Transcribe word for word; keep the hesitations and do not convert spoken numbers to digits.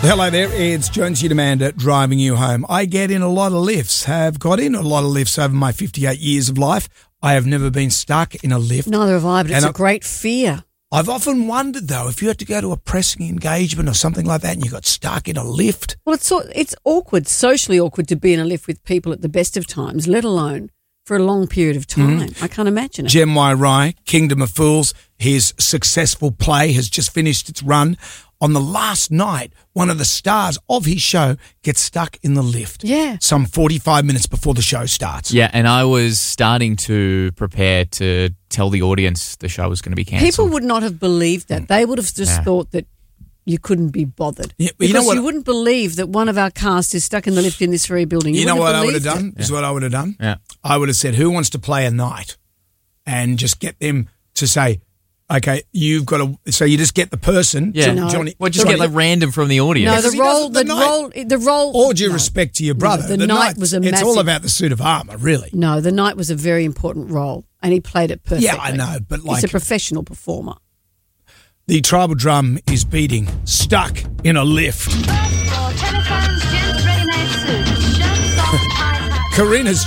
Hello there, it's Jonesy Demander driving you home. I get in a lot of lifts, have got in a lot of lifts over my fifty-eight years of life. I have never been stuck in a lift. Neither have I, but it's And a I- great fear. I've often wondered, though, if you had to go to a pressing engagement or something like that and you got stuck in a lift. Well, it's so- it's awkward, socially awkward to be in a lift with people at the best of times, let alone for a long period of time. I can't imagine it. Jem Y. Rye, Kingdom of Fools, his successful play has just finished its run. On the last night, one of the stars of his show gets stuck in the lift. Yeah. Some forty-five minutes before the show starts. Yeah, and I was starting to prepare to tell the audience the show was going to be cancelled. People would not have believed that. They would have just Yeah. thought that you couldn't be bothered. Yeah, but because you know what- you wouldn't believe that one of our cast is stuck in the lift in this very building. You, You know wouldn't what I would have believed done? it. Is what I would have done? Yeah. I would have said, who wants to play a night? And just get them to say, okay, you've got to, so you just get the person, Yeah. Jo- No. Johnny. Well, just Johnny- get like random from the audience. No, Yes, the he role, doesn't- the the night- role, the role. All due no. respect to your brother. the night night- was a It's all massive- about the suit of armour, really. No, the night was a very important role, and he played it perfectly. Yeah, I know, but like he's a professional performer. the tribal drum is beating, stuck in a lift. For telephones, gents, ready-made suits, shirts, socks, ties, hats. Karina's